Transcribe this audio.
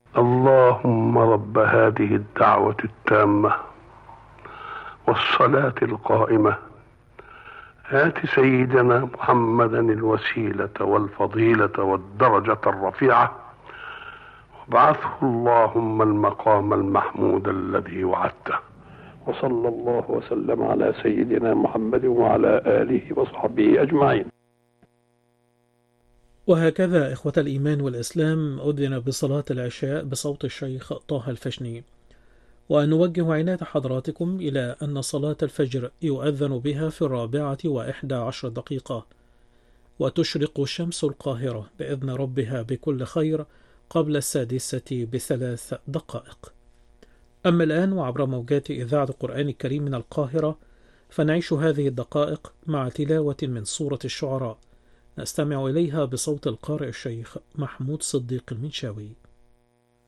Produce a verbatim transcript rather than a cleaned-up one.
اللهم رب هذه الدعوة التامة والصلاة القائمة آت سيدنا محمدا الوسيلة والفضيلة والدرجة الرفيعة وابعثه اللهم المقام المحمود الذي وعدته. وصلى الله وسلم على سيدنا محمد وعلى آله وصحبه أجمعين. وهكذا إخوة الإيمان والإسلام أذن بصلاة العشاء بصوت الشيخ طه الفشني، ونوجه عناية حضراتكم إلى أن صلاة الفجر يؤذن بها في الرابعة وإحدى عشر دقيقة، وتشرق شمس القاهرة بإذن ربها بكل خير قبل السادسة بثلاث دقائق. أما الآن وعبر موجات إذاعة القرآن الكريم من القاهرة، فنعيش هذه الدقائق مع تلاوة من سورة الشعراء، نستمع إليها بصوت القارئ الشيخ محمود صديق المنشاوي.